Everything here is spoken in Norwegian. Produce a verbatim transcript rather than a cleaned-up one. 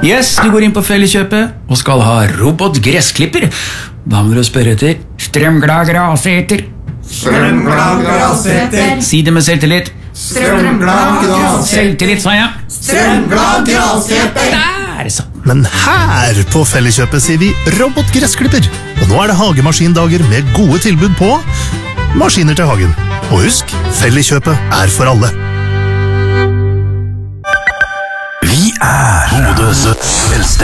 Yes, du går inn på Felleskjøpet og skal ha robotgressklipper. Da må du spørre etter strømglad graseter. Strømglad graseter. Si det med selvtillit. Strømglad graseter. Selvtillit, sa jeg. Strømglad graseter. Der, så. Men her på Felleskjøpet sier vi robotgressklipper. Og nå er det hagemaskindager med gode tilbud på maskiner til hagen. Og husk, Felleskjøpet er for alle. Vi er Bodøs eldste